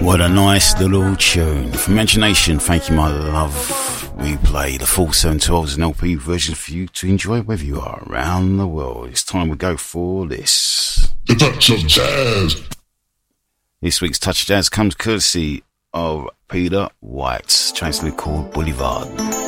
What a nice little tune. From Imagination, thank you, my love. We play the full 712s and LP version for you to enjoy wherever you are around the world. It's time we go for this. The Touch of Jazz. This week's Touch of Jazz comes courtesy of Peter White's track called Boulevard.